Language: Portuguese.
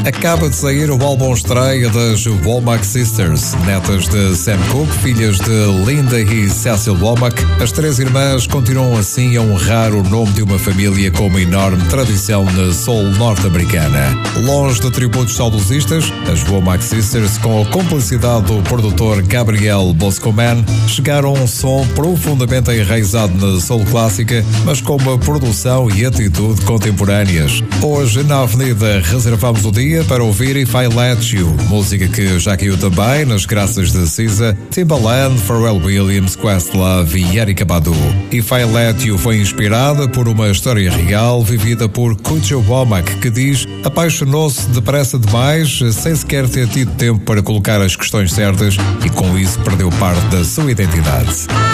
Acaba de sair o álbum estreia das Womack Sisters, netas de Sam Cooke, filhas de Linda e Cecil Womack. As três irmãs continuam assim a honrar o nome de uma família com uma enorme tradição na soul norte-americana. Longe de tributos saudosistas, as Womack Sisters, com a complicidade do produtor Gabriel Boscoman, chegaram a um som profundamente enraizado na soul clássica, mas com uma produção e atitude contemporâneas. Hoje, na Avenida, reservamos o dia para ouvir If I Let You, música que já caiu também nas graças de Cisa, Timbaland, Pharrell Williams, Questlove e Erykah Badu. If I Let You foi inspirada por uma história real vivida por Coochie Womack, que diz: apaixonou-se depressa demais, sem sequer ter tido tempo para colocar as questões certas, e com isso perdeu parte da sua identidade.